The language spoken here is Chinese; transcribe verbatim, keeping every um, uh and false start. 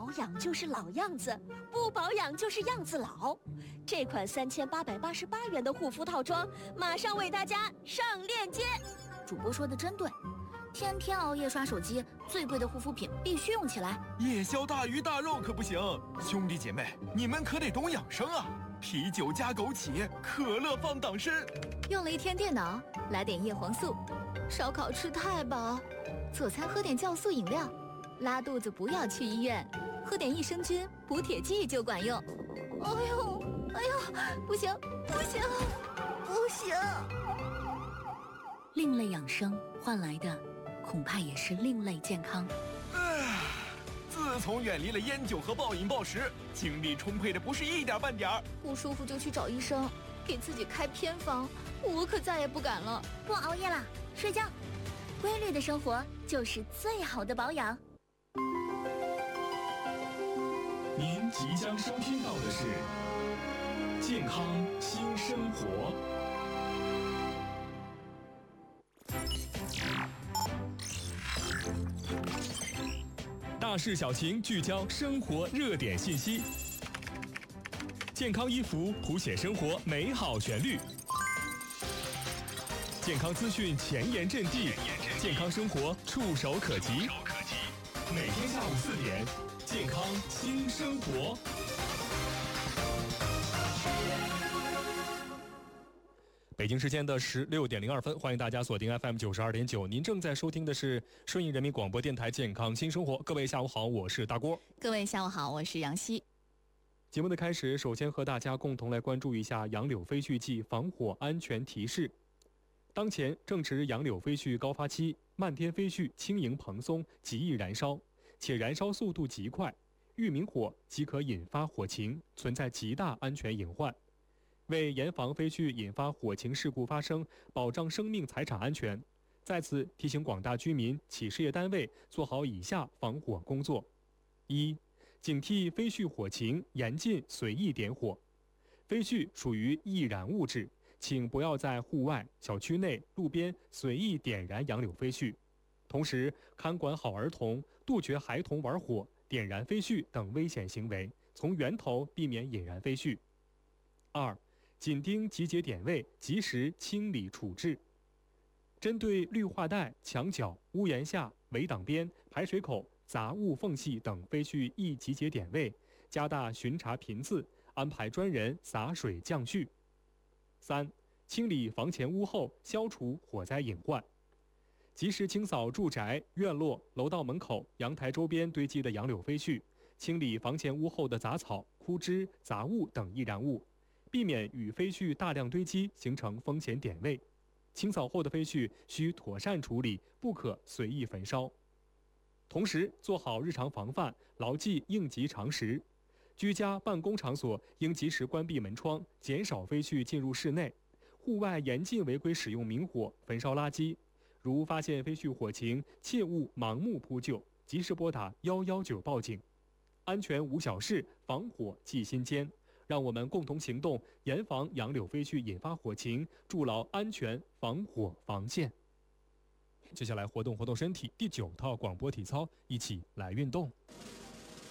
保养就是老样子，不保养就是样子老。这款三千八百八十八元的护肤套装，马上为大家上链接。 主播说的真对，天天熬夜刷手机，最贵的护肤品必须用起来。 夜宵大鱼大肉可不行，兄弟姐妹，你们可得懂养生啊！啤酒加枸杞，可乐放党参。 用了一天电脑，来点叶黄素。烧烤吃太饱，佐餐喝点酵素饮料。拉肚子不要去医院，喝点益生菌补铁剂就管用。哎呦，哎呦，不行，不行，不行！另类养生换来的，恐怕也是另类健康。 唉，自从远离了烟酒和暴饮暴食，精力充沛的不是一点半点儿。 不舒服就去找医生，给自己开偏方，我可再也不敢了。 不熬夜了，睡觉。规律的生活就是最好的保养。 您即将收听到的是健康新生活。大事小情聚焦生活热点信息，健康衣服谱写生活美好旋律，健康资讯前沿阵地，健康生活触手可及。每天下午四点，健康新生活。北京时间的十六点零二分，欢迎大家锁定 F M 九十二点九，您正在收听的是顺义人民广播电台健康新生活。各位下午好，我是大郭。 各位下午好，我是杨希。 节目的开始，首先和大家共同来关注一下杨柳飞絮剂防火安全提示。当前正值杨柳飞絮高发期，漫天飞絮轻盈蓬松，极易燃烧，且燃烧速度极快，遇明火即可引发火情，存在极大安全隐患。为严防飞絮引发火情事故发生，保障生命财产安全，在此提醒广大居民、企事业单位做好以下防火工作：一、警惕飞絮火情，严禁随意点火。飞絮属于易燃物质，请不要在户外、小区内、路边随意点燃杨柳飞絮。同时，看管好儿童，杜绝孩童玩火、点燃飞絮等危险行为，从源头避免引燃飞絮。二、紧盯集结点位，及时清理处置。针对绿化带、墙角、屋檐下、围挡边、排水口、杂物缝隙等飞絮易集结点位，加大巡查频次，安排专人洒水降絮。三、清理房前屋后，消除火灾隐患。及时清扫住宅、院落、楼道门口、阳台周边堆积的杨柳飞絮，清理房前屋后的杂草、枯枝、杂物等易燃物，避免与飞絮大量堆积形成风险点位。清扫后的飞絮需妥善处理，不可随意焚烧。同时，做好日常防范，牢记应急常识。居家办公场所应及时关闭门窗，减少飞絮进入室内。户外严禁违规使用明火、焚烧垃圾。如发现飞絮火情，切勿盲目扑救，及时拨打一一九报警。安全无小事，防火记心间。让我们共同行动，严防杨柳飞絮引发火情，筑牢安全防火防线。接下来活动活动身体，第九套广播体操，一起来运动。